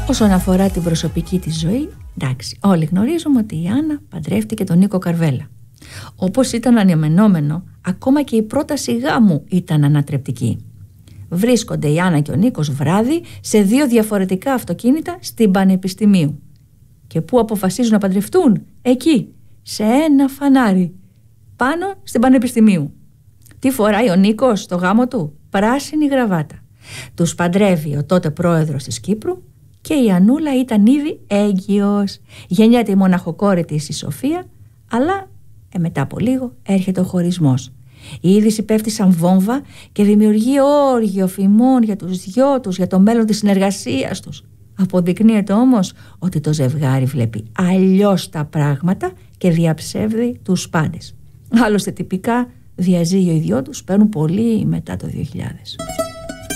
Όσον αφορά την προσωπική της ζωή, εντάξει, όλοι γνωρίζουμε ότι η Άννα παντρεύτηκε τον Νίκο Καρβέλα. Όπως ήταν αναμενόμενο, ακόμα και η πρόταση γάμου ήταν ανατρεπτική. Βρίσκονται η Άννα και ο Νίκος βράδυ σε 2 διαφορετικά αυτοκίνητα στην Πανεπιστημίου. Και πού αποφασίζουν να παντρευτούν? Εκεί, σε ένα φανάρι, πάνω στην Πανεπιστημίου. Τι φοράει ο Νίκος στο γάμο του? Πράσινη γραβάτα. Τους παντρεύει ο τότε πρόεδρος της Κύπρου και η Ανούλα ήταν ήδη έγκυος. Γεννιέται η μοναχοκόρη της η Σοφία, αλλά μετά από λίγο έρχεται ο χωρισμός. Η είδηση πέφτει σαν βόμβα και δημιουργεί όργιο φημών για τους δυο τους, για το μέλλον της συνεργασίας τους. Αποδεικνύεται όμως ότι το ζευγάρι βλέπει αλλιώς τα πράγματα και διαψεύδει τους πάντες. Άλλωστε τυπικά διαζύγιο οι δυο τους παίρνουν πολύ μετά το 2000.